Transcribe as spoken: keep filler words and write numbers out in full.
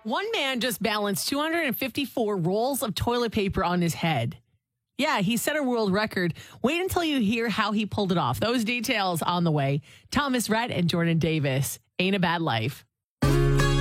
One man just balanced two hundred fifty-four rolls of toilet paper on his head. Yeah, he set a world record. Wait until you hear how he pulled it off. Those details on the way. Thomas Rhett and Jordan Davis. Ain't a Bad Life.